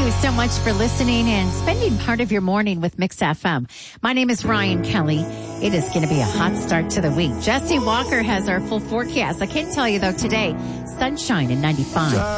you so much for listening and spending part of your morning with Mix FM. My name is Ryan Kelly. It is going to be a hot start to the week. Jesse Walker has our full forecast. I can tell you, though, today, sunshine and 95.